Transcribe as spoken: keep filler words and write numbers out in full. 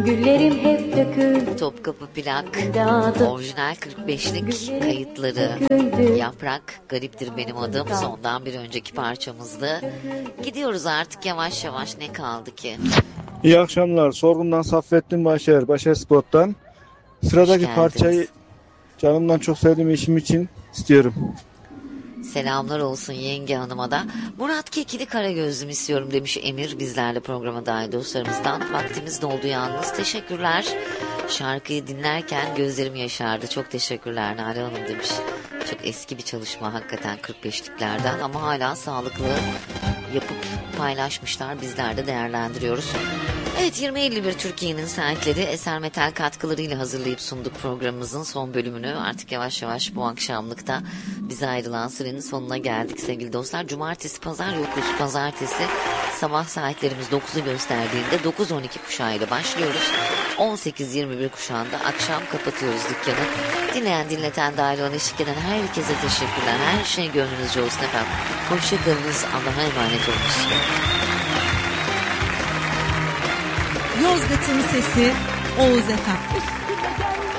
Güllerim hep döküldü. Topkapı plak, Dağdı. orijinal kırk beşlik kayıtları. Yaprak, gariptir benim adım. Sondan bir önceki parçamızdı. Gidiyoruz artık yavaş yavaş, ne kaldı ki? İyi akşamlar. Sorgun'dan Saffettin Başer, Başer Spot'tan. Sıradaki parçayı canımdan çok sevdiğim işim için istiyorum. Selamlar olsun yenge hanıma da. Murat Kekili Karagözlüm istiyorum demiş Emir, bizlerle programa dahil dostlarımızdan. Vaktimiz doldu yalnız. Teşekkürler. Şarkıyı dinlerken gözlerim yaşardı. Çok teşekkürler Nare Hanım demiş. Çok eski bir çalışma hakikaten kırk beşliklerden ama hala sağlıklı yapıp paylaşmışlar. Bizler de değerlendiriyoruz. Evet, yirmi elli bir Türkiye'nin saatleri Eser Metal katkılarıyla hazırlayıp sunduk programımızın son bölümünü. Artık yavaş yavaş bu akşamlıkta bize ayrılan sürenin sonuna geldik sevgili dostlar. Cumartesi pazar yokuz. Pazartesi sabah saatlerimiz dokuzu gösterdiğinde dokuz on iki kuşağıyla başlıyoruz. on sekiz yirmi bir kuşağında akşam kapatıyoruz dükkanı. Dinleyen dinleten dahil olan eşlik eden herkese teşekkürler. Her şey gönlünüzce olsun efendim. Hoşçakalınız. Allah'a emanet olunuz. Yozgat'ın sesi Oğuz Efem.